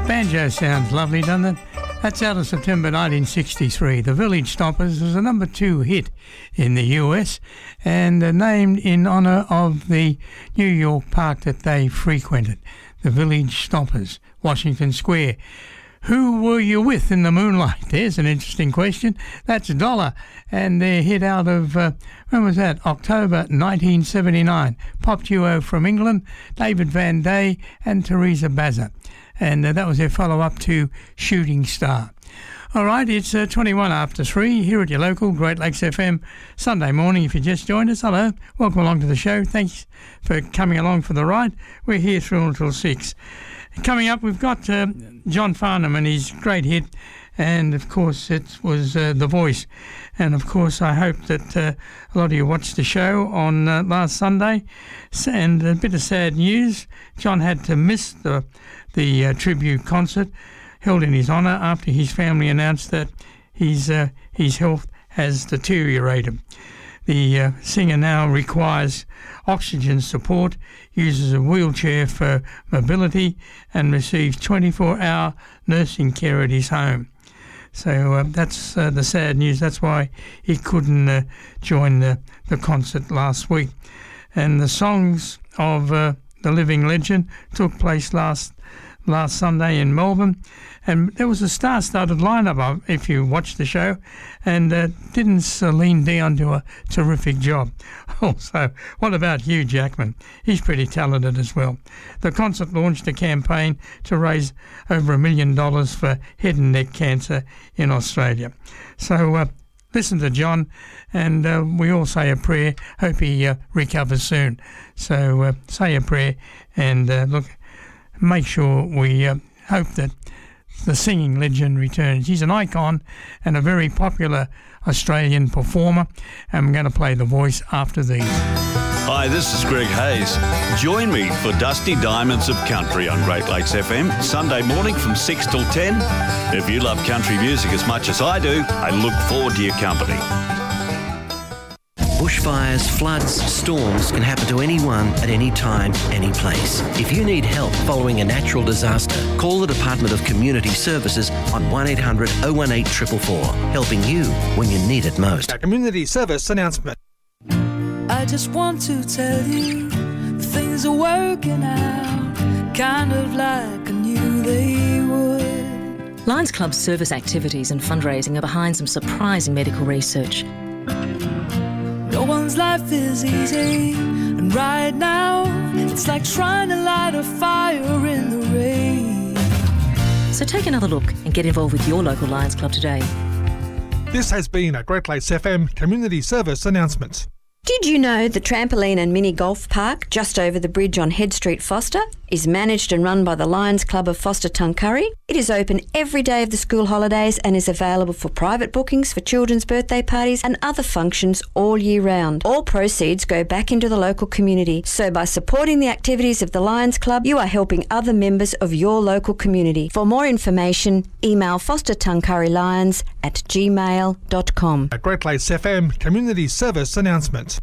Banjo sounds lovely, doesn't it? That's out of September 1963. The Village Stompers was a number 2 hit in the US and named in honour of the New York park that they frequented, the Village Stompers, Washington Square. Who were you with in the moonlight? There's an interesting question. That's Dollar, and their hit out of, when was that? October 1979. Pop duo from England, David Van Day and Teresa Bazza. And that was their follow-up to Shooting Star. All right, it's 21 after 3 here at your local Great Lakes FM Sunday morning. If you just joined us, hello, welcome along to the show. Thanks for coming along for the ride. We're here through until 6. Coming up, we've got John Farnham and his great hit, and of course it was The Voice. And of course I hope that a lot of you watched the show on last Sunday. And a bit of sad news, John had to miss the tribute concert held in his honour after his family announced that his health has deteriorated. The singer now requires oxygen support, uses a wheelchair for mobility, and receives 24-hour nursing care at his home. So that's the sad news. That's why he couldn't join the concert last week. And the songs of the living legend took place last Sunday in Melbourne, and there was a star-studded lineup if you watched the show, and didn't Celine Dion do a terrific job? Also, what about Hugh Jackman? He's pretty talented as well. The concert launched a campaign to raise over $1 million for head and neck cancer in Australia. So listen to John, and we all say a prayer. Hope he recovers soon. So say a prayer, and look, make sure we hope that the singing legend returns. He's an icon and a very popular Australian performer, and I'm going to play The Voice after these. Hi, this is Greg Hayes. Join me for Dusty Diamonds of Country on Great Lakes FM, Sunday morning from 6 till 10. If you love country music as much as I do, I look forward to your company. Bushfires, floods, storms can happen to anyone at any time, any place. If you need help following a natural disaster, call the Department of Community Services on 1800 018 444, helping you when you need it most. A community service announcement. I just want to tell you things are working out, kind of like I knew they would. Lions Club's service activities and fundraising are behind some surprising medical research. No one's life is easy, and right now it's like trying to light a fire in the rain. So take another look and get involved with your local Lions Club today. This has been a Great Lakes FM community service announcement. Did you know the trampoline and mini golf park just over the bridge on Head Street, Foster, is managed and run by the Lions Club of Foster Tuncurry? It is open every day of the school holidays and is available for private bookings for children's birthday parties and other functions all year round. All proceeds go back into the local community, so by supporting the activities of the Lions Club, you are helping other members of your local community. For more information, email fostertuncurrylions@gmail.com. A Great Lakes FM community service announcement.